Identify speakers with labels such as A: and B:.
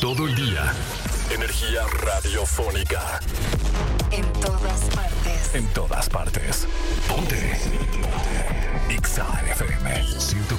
A: todo el día. Energía radiofónica.
B: En todas partes.
A: En todas partes.